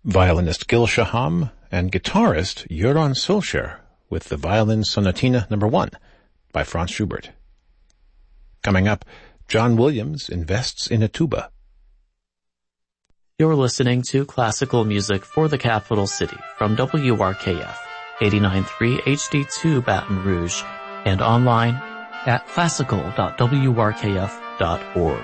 violinist Gil Shaham, and guitarist Göran Solskjaer with the Violin Sonatina No. 1 by Franz Schubert. Coming up, John Williams invests in a tuba. You're listening to classical music for the capital city from WRKF 89.3 HD2 Baton Rouge and online at classical.wrkf.org.